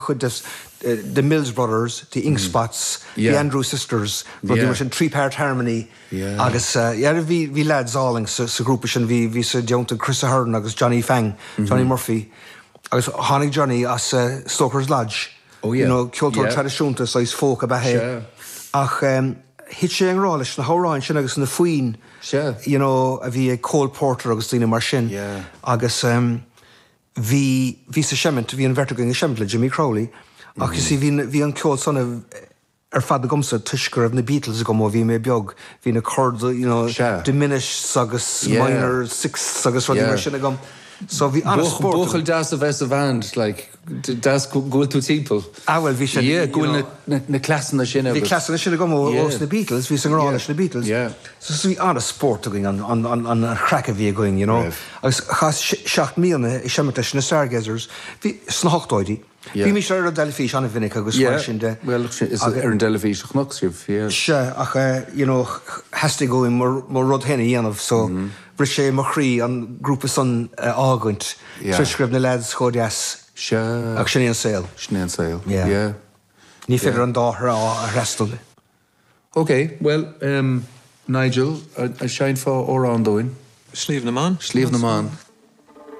the Mills Brothers, the Ink Spots, the Andrews Sisters, rudí mar sin three-part harmony. Agus bhí lads áling sa grúpa sin bhí sa deonta Chris Ahern agus Johnny Fang, Johnny Murphy. Agus tháinig Johnny as Stoker's Lodge. You know, ceoltóir tradiisiúnta sa is folk a bethe. Ach hit sé an rá leis na háráin sin agus na faoin. You know, a bhí Cole Porter agus tína mar sin. Agus hí sa sement, hí an vertigo in sement le Jimmy Crowley. Ach hí an ceol sanna fad gomsa tuisgur na Beatles go mó bhí mé beag. Hí na chord, you know, diminished agus minor sixths agus rudí mar sin a gom. So we on a sport. Bochel das of a band, like das go to people. Well, we should. Yeah, go in the class in the shin. The class in the shin go more the Beatles. We sing all the Beatles. Yeah. So we on a sport going on a crack of you going, you know. I was shocked me on the Shematish and the Stargazers. We snacked Vi mi sure Delfish on a vinnic agus in the. Well, look, is an Delfish chnoxif, yeah. Sure, you know, has to go in more Rod Henny, you know, so Riche Machri on group of son August. So scrib na lads chodias. Sure. Actually on sale. Yeah. Ní figure on daughter a restal. Okay, well, Nigel, I shine for all around doing. Sleeve na man.